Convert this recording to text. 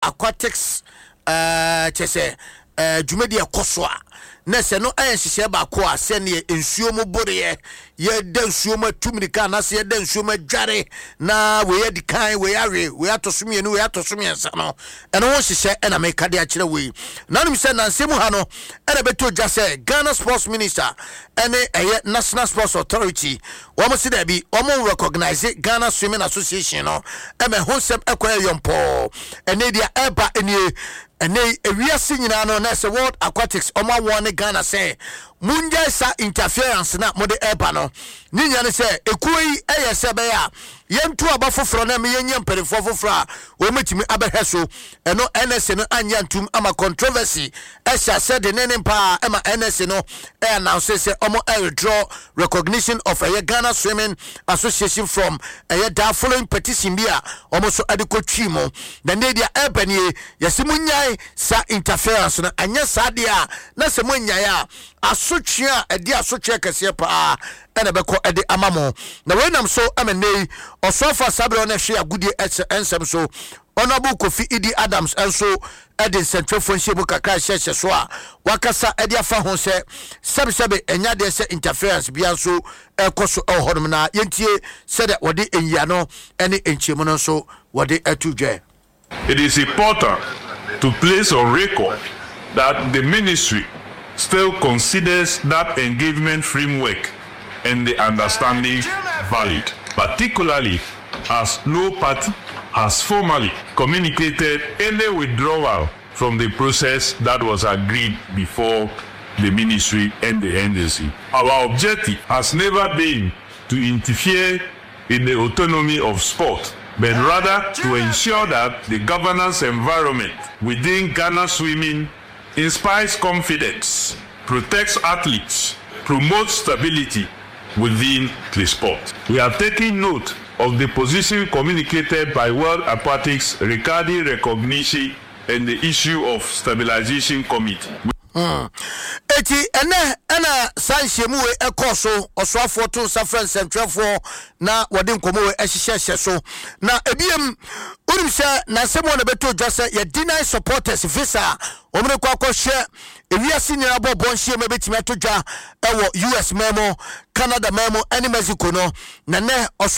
aquatics chese dwumadi ekoswa na se no ayenhye ba ko a se ne ensuo mu bore ye da ensuo mu atumrika na se ye da ensuo mu adware na we ye dikan we awe we atosomie no we atosomie nsa no eno wo hyehyɛ ena meka de akire we na nim se nansemu ha no ena beto gya se Ghana Sports Minister ene National Sports Authority wo mo se da bi wo mo recognize Ghana Swimming Association no eme honsem ekwa yompo ene dia eba enie ene ewiase nyina no na se World Aquatics oma won Ghana say munja sa interference na mode eba no ninya ne se ekuyi eyese be ya yentu abafoforo na me yenye mperefo foforo o metimi abeheso eno NS no anya ntum ama controversy esha said the name pa ama NS no announce say omo withdraw recognition of a Ghana Swimming Association from a da following petition bia omo so adekotwi mo na ne dia eba ni yesimunya sa interference na anya sadia na se munya ya asotwea edi asotwea kase pa ena beko edi amamo na wenam so amene osofa sabre na hwe agudie ensem so Honorable Kofi Idi Adams enso edi central friendship kakra hye so a wakasa edi afa ho se sebe enya de se interference bia so ekoso ehonum na yentie se de wode enyia no ene enchiemu no so wode atudwe. It is important to place on record that the ministry still considers that engagement framework and the understanding valid, particularly as no party has formally communicated any withdrawal from the process that was agreed before the ministry and the NDC. Our objective has never been to interfere in the autonomy of sport, but rather to ensure that the governance environment within Ghana Swimming inspires confidence, protects athletes, promotes stability within the sport. We are taking note of the position communicated by World Aquatics regarding recognition and the issue of stabilization committee. Eti ena sanshemu we ekoso oswafo to safran centralfo na wode nkomo we ehyehyehye so na ebiem urimse na semo na beto dwase ye deny supporters visa omre kwa hye ewiase nyina bobo nhye mebetimi atodwa ewo US memo Canada memo ene Mexico no na ne